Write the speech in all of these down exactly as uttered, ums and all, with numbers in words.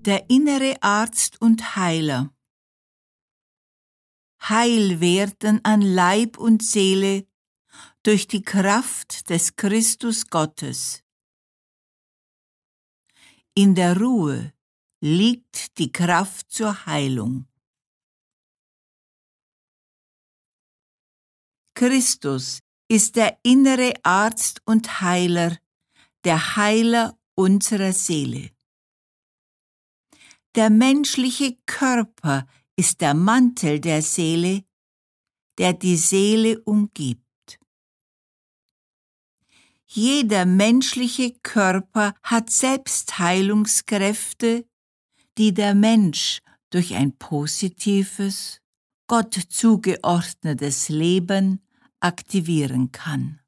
Der innere Arzt und Heiler. Heil werden an Leib und Seele durch die Kraft des Christus Gottes. In der Ruhe liegt die Kraft zur Heilung. Christus ist der innere Arzt und Heiler, der Heiler unserer Seele. Der menschliche Körper ist der Mantel der Seele, der die Seele umgibt. Jeder menschliche Körper hat Selbstheilungskräfte, die der Mensch durch ein positives, Gott zugeordnetes Leben aktivieren kann.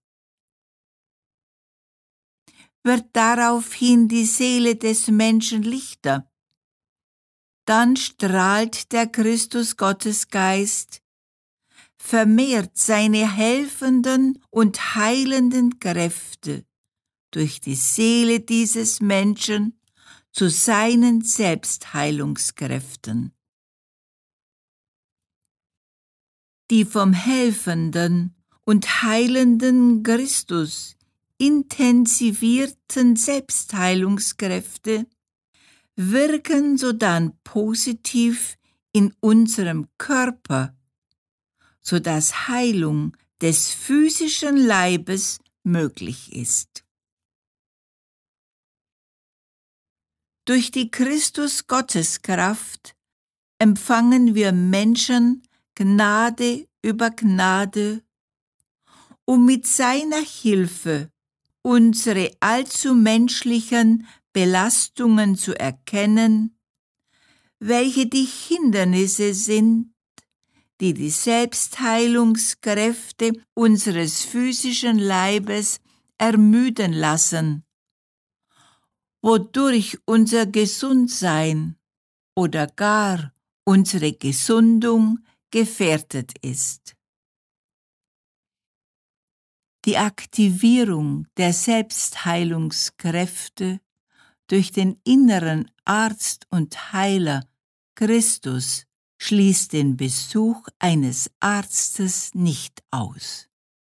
Wird daraufhin die Seele des Menschen lichter, dann strahlt der Christus-Gottesgeist, vermehrt seine helfenden und heilenden Kräfte durch die Seele dieses Menschen zu seinen Selbstheilungskräften. Die vom helfenden und heilenden Christus intensivierten Selbstheilungskräfte wirken sodann positiv in unserem Körper, sodass Heilung des physischen Leibes möglich ist. Durch die Christus-Gotteskraft empfangen wir Menschen Gnade über Gnade, um mit seiner Hilfe unsere allzu menschlichen Belastungen zu erkennen, welche die Hindernisse sind, die die Selbstheilungskräfte unseres physischen Leibes ermüden lassen, wodurch unser Gesundsein oder gar unsere Gesundung gefährdet ist. Die Aktivierung der Selbstheilungskräfte durch den inneren Arzt und Heiler Christus schließt den Besuch eines Arztes nicht aus.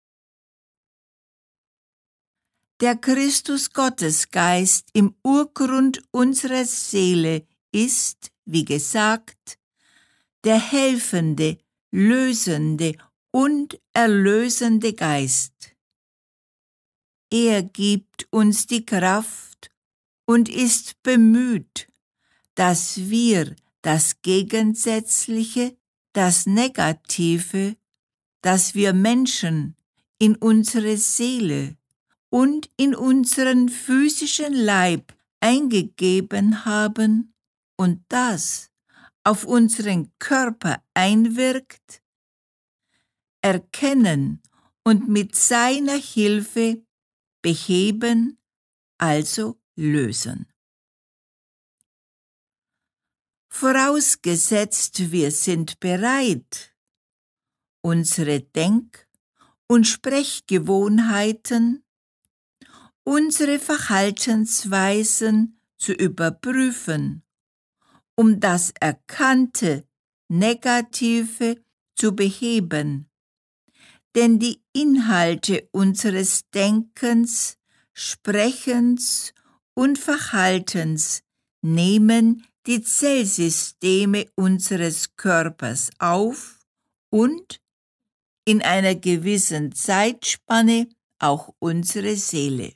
Der Christus-Gottesgeist im Urgrund unserer Seele ist, wie gesagt, der helfende, lösende und erlösende Geist. Er gibt uns die Kraft und ist bemüht, dass wir das Gegensätzliche, das Negative, das wir Menschen in unsere Seele und in unseren physischen Leib eingegeben haben und das auf unseren Körper einwirkt, erkennen und mit seiner Hilfe beheben, also lösen. Vorausgesetzt, wir sind bereit, unsere Denk- und Sprechgewohnheiten, unsere Verhaltensweisen zu überprüfen, um das Erkannte Negative zu beheben. Denn die Inhalte unseres Denkens, Sprechens und Verhaltens nehmen die Zellsysteme unseres Körpers auf und in einer gewissen Zeitspanne auch unsere Seele.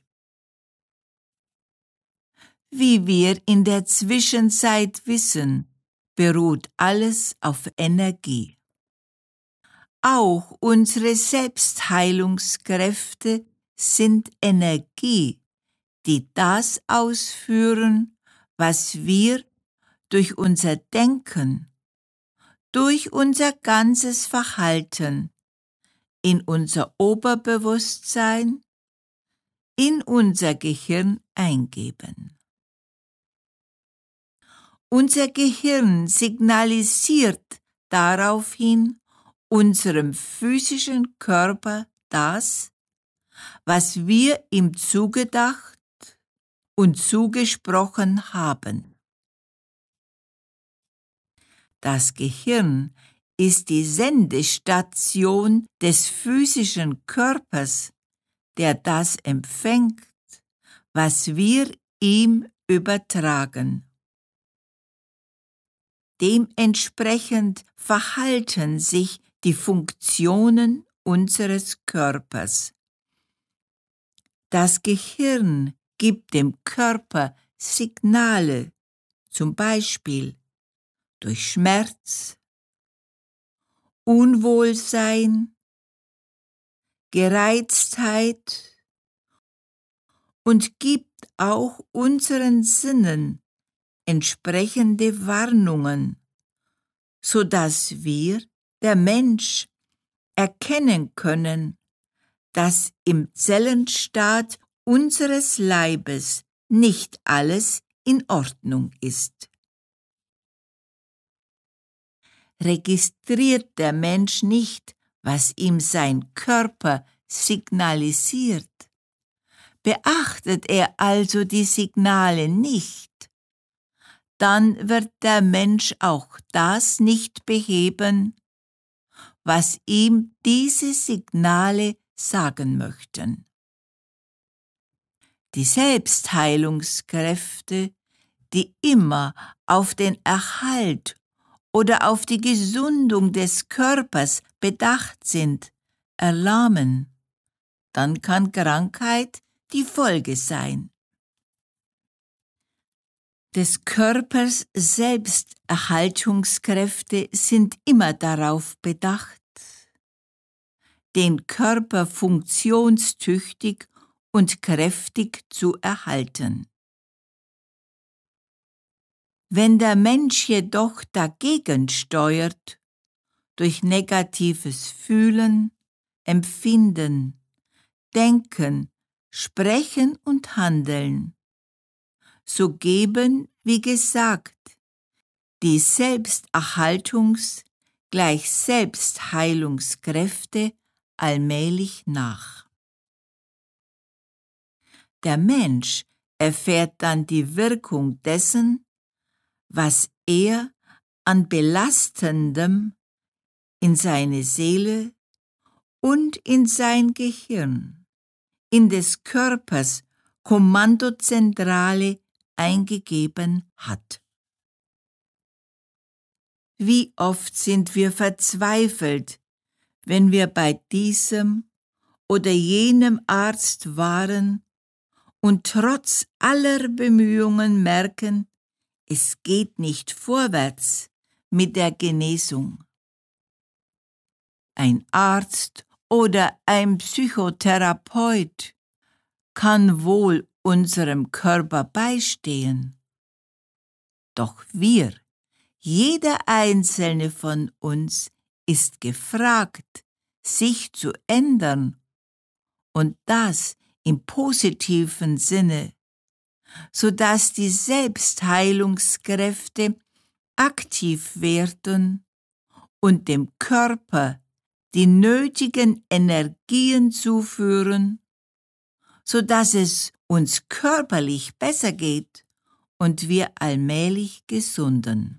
Wie wir in der Zwischenzeit wissen, beruht alles auf Energie. Auch unsere Selbstheilungskräfte sind Energie, die das ausführen, was wir durch unser Denken, durch unser ganzes Verhalten, in unser Oberbewusstsein, in unser Gehirn eingeben. Unser Gehirn signalisiert daraufhin unserem physischen Körper das, was wir ihm zugedacht und zugesprochen haben. Das Gehirn ist die Sendestation des physischen Körpers, der das empfängt, was wir ihm übertragen. Dementsprechend verhalten sich die Funktionen unseres Körpers. Das Gehirn gibt dem Körper Signale, zum Beispiel durch Schmerz, Unwohlsein, Gereiztheit und gibt auch unseren Sinnen entsprechende Warnungen, sodass wir, der Mensch, erkennen können, dass im Zellenstaat unseres Leibes nicht alles in Ordnung ist. Registriert der Mensch nicht, was ihm sein Körper signalisiert, beachtet er also die Signale nicht, dann wird der Mensch auch das nicht beheben, was ihm diese Signale sagen möchten. Die Selbstheilungskräfte, die immer auf den Erhalt oder auf die Gesundung des Körpers bedacht sind, erlahmen, dann kann Krankheit die Folge sein. Des Körpers Selbsterhaltungskräfte sind immer darauf bedacht, den Körper funktionstüchtig und kräftig zu erhalten. Wenn der Mensch jedoch dagegen steuert, durch negatives Fühlen, Empfinden, Denken, Sprechen und Handeln, so geben, wie gesagt, die Selbsterhaltungs- gleich Selbstheilungskräfte allmählich nach. Der Mensch erfährt dann die Wirkung dessen, was er an Belastendem in seine Seele und in sein Gehirn, in des Körpers Kommandozentrale eingegeben hat. Wie oft sind wir verzweifelt, wenn wir bei diesem oder jenem Arzt waren und trotz aller Bemühungen merken, es geht nicht vorwärts mit der Genesung. Ein Arzt oder ein Psychotherapeut kann wohl unserem Körper beistehen, doch wir, jeder einzelne von uns, ist gefragt, sich zu ändern, und das im positiven Sinne, sodass die Selbstheilungskräfte aktiv werden und dem Körper die nötigen Energien zuführen, sodass es uns körperlich besser geht und wir allmählich gesunden.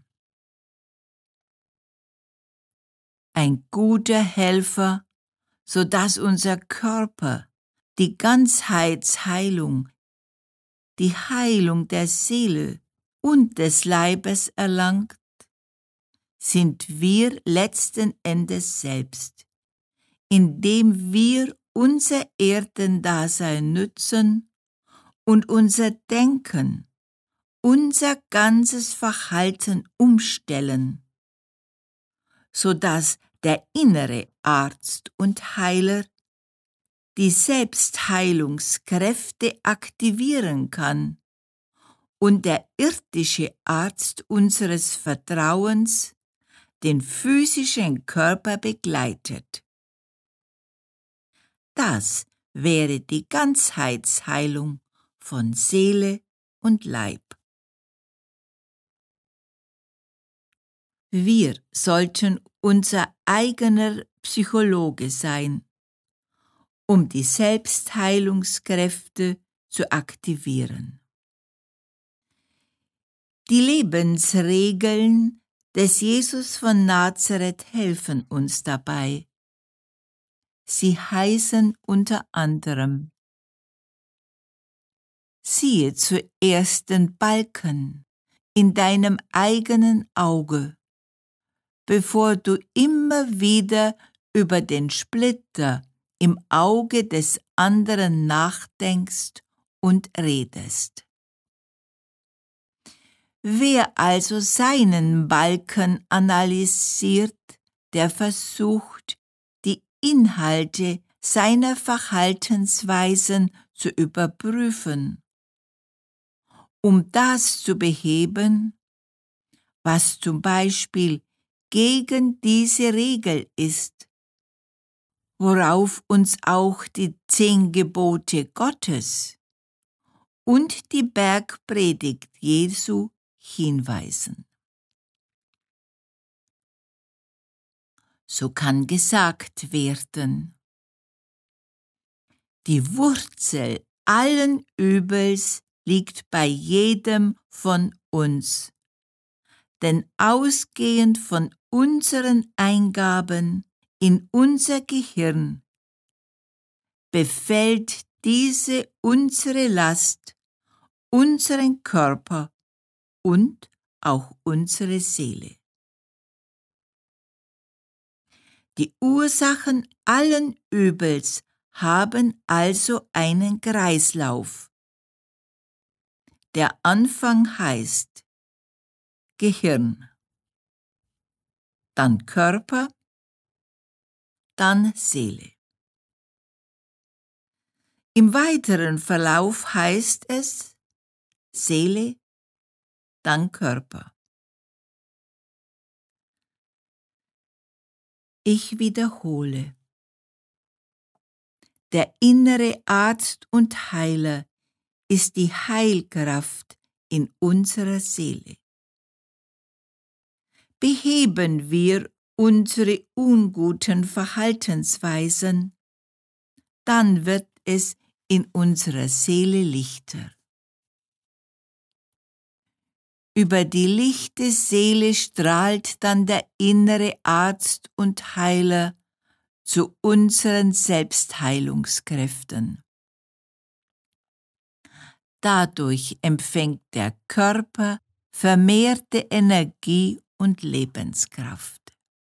Ein guter Helfer, sodass unser Körper die Ganzheitsheilung, die Heilung der Seele und des Leibes erlangt, sind wir letzten Endes selbst, indem wir unser Erdendasein nützen und unser Denken, unser ganzes Verhalten umstellen, sodass der innere Arzt und Heiler die Selbstheilungskräfte aktivieren kann und der irdische Arzt unseres Vertrauens den physischen Körper begleitet. Das wäre die Ganzheitsheilung von Seele und Leib. Wir sollten unser eigener Psychologe sein, um die Selbstheilungskräfte zu aktivieren. Die Lebensregeln des Jesus von Nazareth helfen uns dabei. Sie heißen unter anderem: Siehe zuerst den Balken in deinem eigenen Auge, bevor du immer wieder über den Splitter im Auge des anderen nachdenkst und redest. Wer also seinen Balken analysiert, der versucht, die Inhalte seiner Verhaltensweisen zu überprüfen, um das zu beheben, was zum Beispiel gegen diese Regel ist, worauf uns auch die zehn Gebote Gottes und die Bergpredigt Jesu hinweisen. So kann gesagt werden: Die Wurzel allen Übels liegt bei jedem von uns, denn ausgehend von unseren Eingaben in unser Gehirn befällt diese unsere Last, unseren Körper und auch unsere Seele. Die Ursachen allen Übels haben also einen Kreislauf. Der Anfang heißt Gehirn, dann Körper, dann Seele. Im weiteren Verlauf heißt es Seele, dann Körper. Ich wiederhole: Der innere Arzt und Heiler ist die Heilkraft in unserer Seele. Beheben wir unsere unguten Verhaltensweisen, dann wird es in unserer Seele lichter. Über die lichte Seele strahlt dann der innere Arzt und Heiler zu unseren Selbstheilungskräften. Dadurch empfängt der Körper vermehrte Energie und Lebenskraft.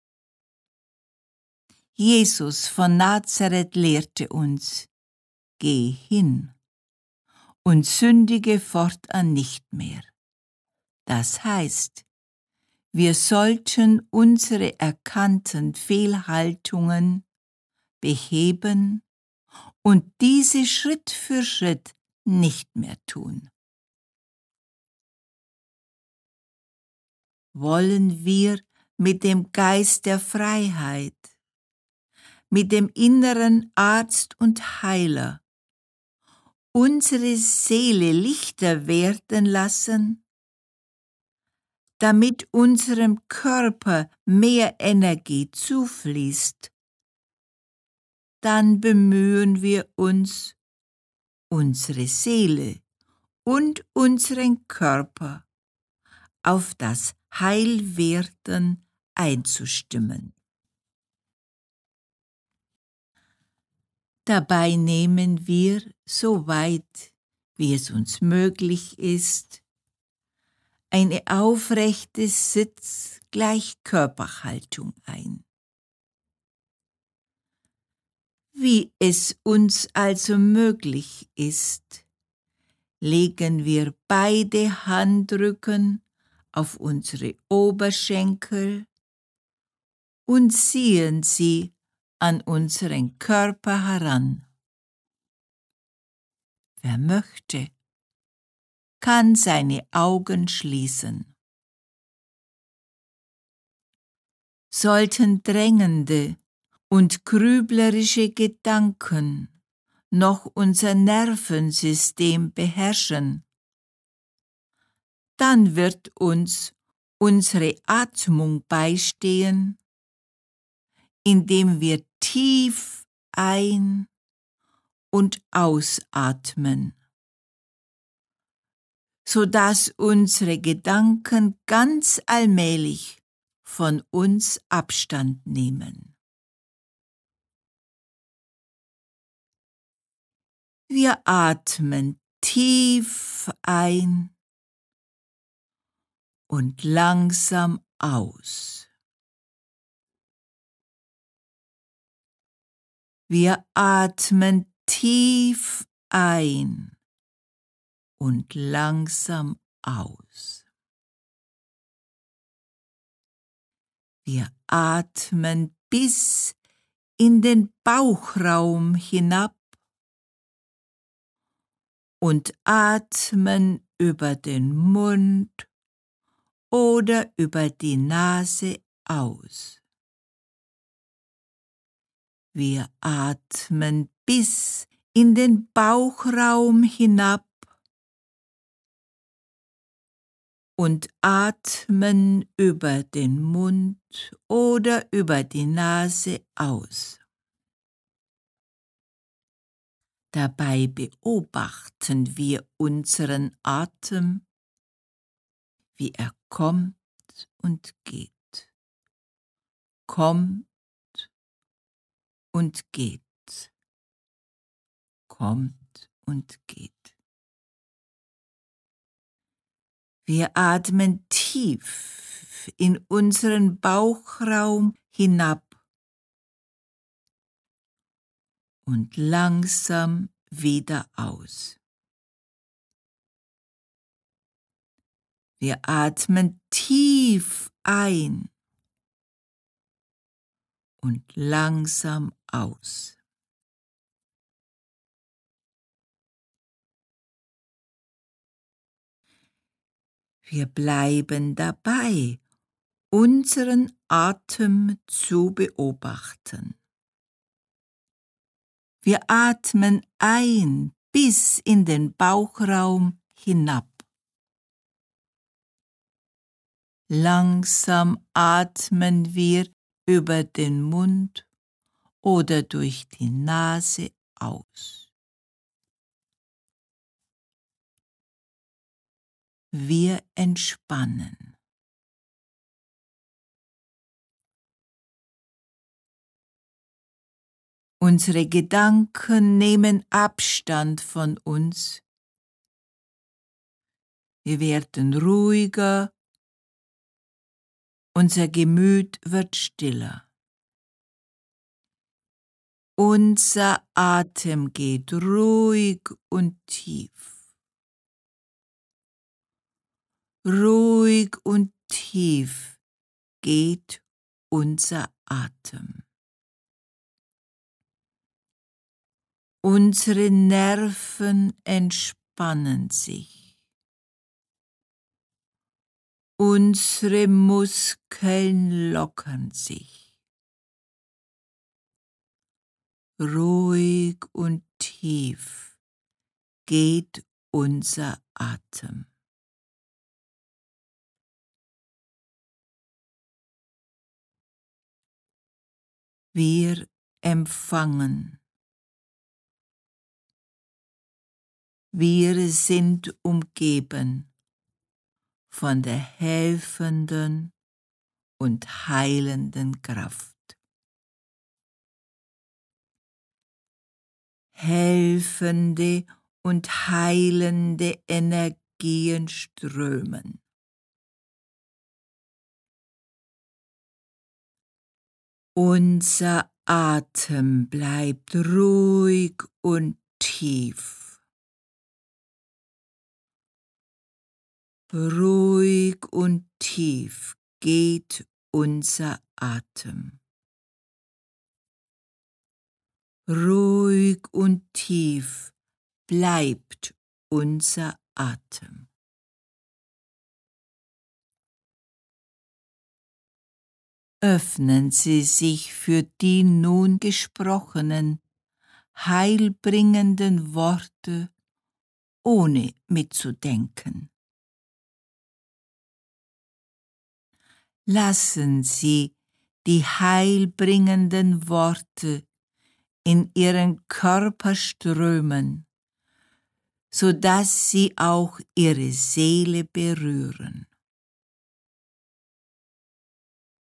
Jesus von Nazareth lehrte uns: Geh hin und sündige fortan nicht mehr. Das heißt, wir sollten unsere erkannten Fehlhaltungen beheben und diese Schritt für Schritt nicht mehr tun. Wollen wir mit dem Geist der Freiheit, mit dem inneren Arzt und Heiler unsere Seele lichter werden lassen, damit unserem Körper mehr Energie zufließt, dann bemühen wir uns, unsere Seele und unseren Körper auf das Heilwerden einzustimmen. Dabei nehmen wir, so weit wie es uns möglich ist, eine aufrechte Sitz-Gleichkörperhaltung ein. Wie es uns also möglich ist, legen wir beide Handrücken auf unsere Oberschenkel und ziehen sie an unseren Körper heran. Wer möchte, kann seine Augen schließen. Sollten drängende und grüblerische Gedanken noch unser Nervensystem beherrschen, dann wird uns unsere Atmung beistehen, indem wir tief ein- und ausatmen, sodass unsere Gedanken ganz allmählich von uns Abstand nehmen. Wir atmen tief ein und langsam aus. Wir atmen tief ein und langsam aus. Wir atmen bis in den Bauchraum hinab und atmen über den Mund oder über die Nase aus. Wir atmen bis in den Bauchraum hinab und atmen über den Mund oder über die Nase aus. Dabei beobachten wir unseren Atem, wie er kommt und geht, kommt und geht, kommt und geht. Wir atmen tief in unseren Bauchraum hinab und langsam wieder aus. Wir atmen tief ein und langsam aus. Wir bleiben dabei, unseren Atem zu beobachten. Wir atmen ein bis in den Bauchraum hinab. Langsam atmen wir über den Mund oder durch die Nase aus. Wir entspannen. Unsere Gedanken nehmen Abstand von uns. Wir werden ruhiger, unser Gemüt wird stiller. Unser Atem geht ruhig und tief. Ruhig und tief geht unser Atem. Unsere Nerven entspannen sich. Unsere Muskeln lockern sich. Ruhig und tief geht unser Atem. Wir empfangen. Wir sind umgeben von der helfenden und heilenden Kraft. Helfende und heilende Energien strömen. Unser Atem bleibt ruhig und tief. Ruhig und tief geht unser Atem. Ruhig und tief bleibt unser Atem. Öffnen Sie sich für die nun gesprochenen, heilbringenden Worte, ohne mitzudenken. Lassen Sie die heilbringenden Worte in Ihren Körper strömen, sodass sie auch Ihre Seele berühren.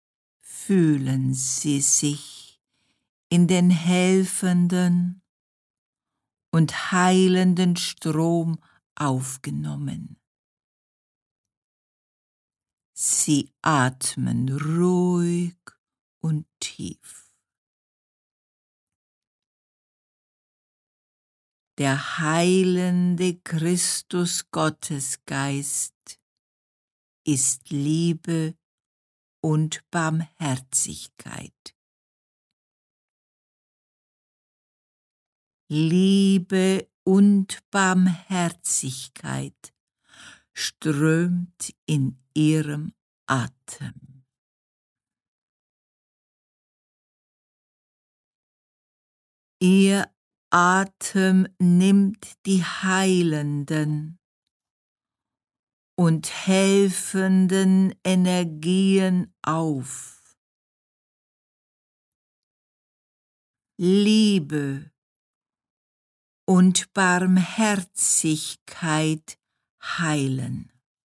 fühlen Sie sich in den helfenden und heilenden Strom aufgenommen. Sie atmen ruhig und tief. Der heilende Christus Gottesgeist ist Liebe und Barmherzigkeit. Liebe und Barmherzigkeit strömt in Ihrem Atem. Ihr Atem nimmt die heilenden und helfenden Energien auf. Liebe und Barmherzigkeit heilen.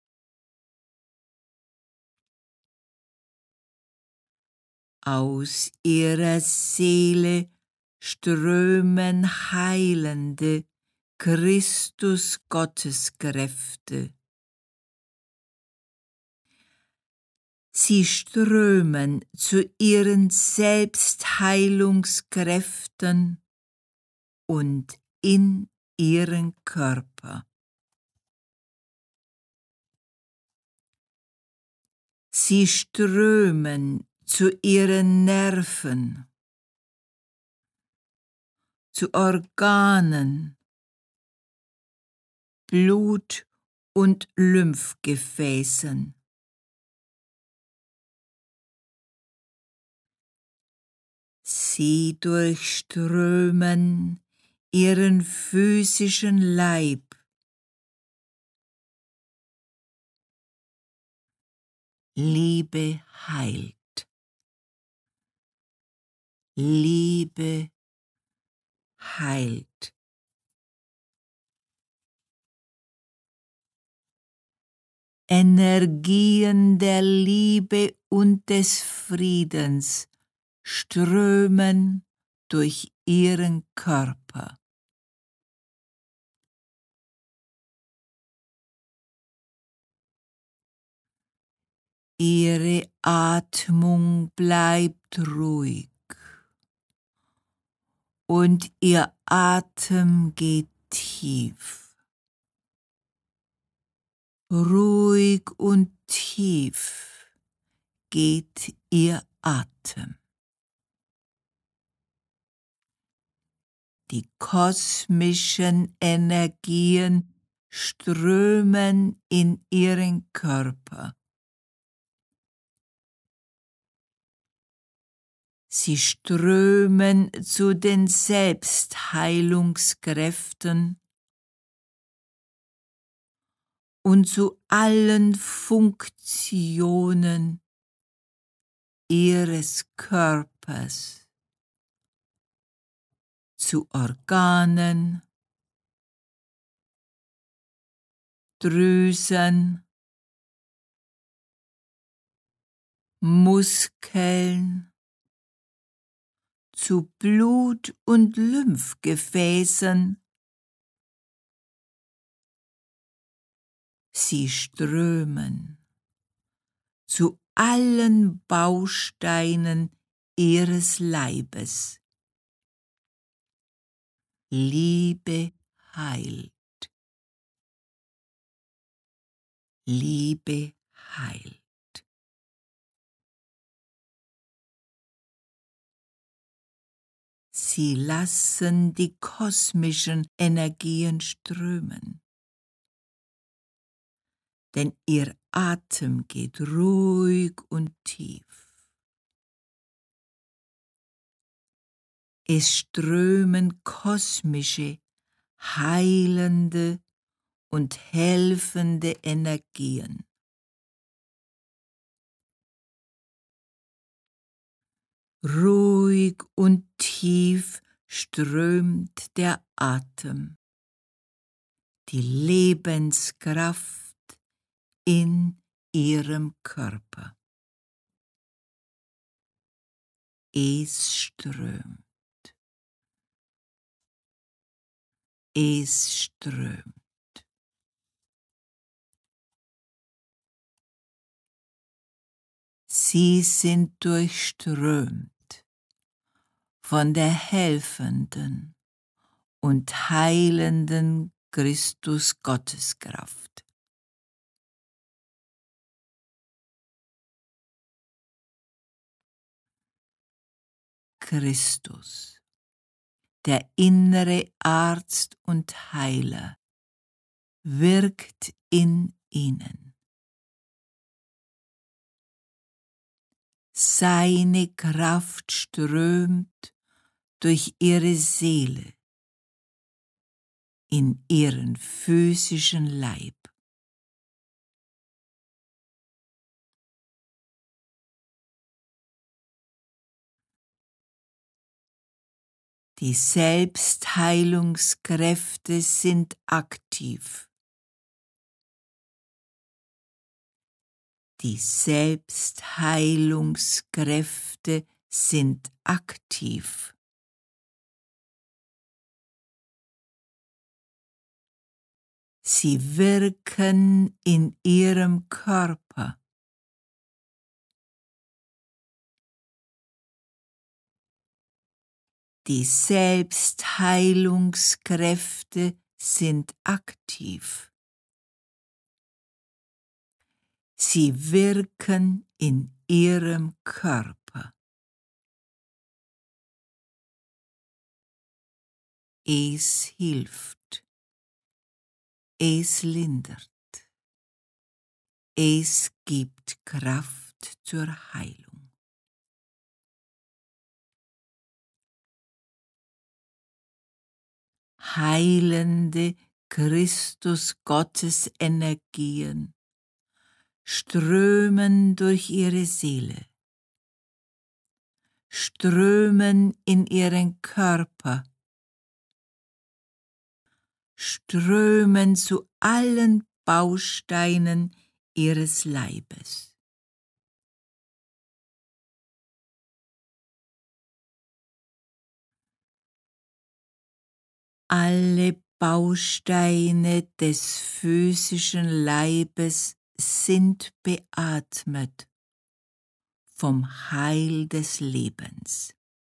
Aus ihrer Seele strömen heilende Christus-Gotteskräfte. Sie strömen zu ihren Selbstheilungskräften und in ihren Körper. Sie strömen zu ihren Nerven, zu Organen, Blut- und Lymphgefäßen. Sie durchströmen ihren physischen Leib. Liebe heilt. Liebe heilt. Energien der Liebe und des Friedens strömen durch ihren Körper. Ihre Atmung bleibt ruhig und ihr Atem geht tief. Ruhig und tief geht ihr Atem. Die kosmischen Energien strömen in ihren Körper. Sie strömen zu den Selbstheilungskräften und zu allen Funktionen ihres Körpers, zu Organen, Drüsen, Muskeln, zu Blut- und Lymphgefäßen. Sie strömen zu allen Bausteinen ihres Leibes. Liebe heilt. Liebe heilt. Sie lassen die kosmischen Energien strömen, denn ihr Atem geht ruhig und tief. Es strömen kosmische, heilende und helfende Energien. Ruhig und tief strömt der Atem, die Lebenskraft in ihrem Körper. es strömt. Es strömt. Sie sind durchströmt von der helfenden und heilenden Christus Gotteskraft. Christus, der innere Arzt und Heiler, wirkt in ihnen. Seine Kraft strömt durch ihre Seele in ihren physischen Leib. Die Selbstheilungskräfte sind aktiv. Die Selbstheilungskräfte sind aktiv. Sie wirken in ihrem Körper. Die Selbstheilungskräfte sind aktiv. Sie wirken in ihrem Körper. Es hilft. Es lindert. Es gibt Kraft zur Heilung. Heilende Christus-Gottes-Energien strömen durch ihre Seele, strömen in ihren Körper, strömen zu allen Bausteinen ihres Leibes. Alle Bausteine des physischen Leibes sind beatmet vom Heil des Lebens.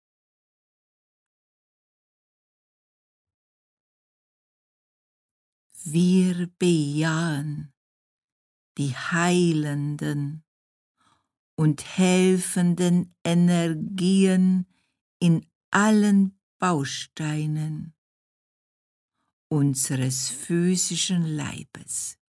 Wir bejahen die heilenden und helfenden Energien in allen Bausteinen unseres physischen Leibes.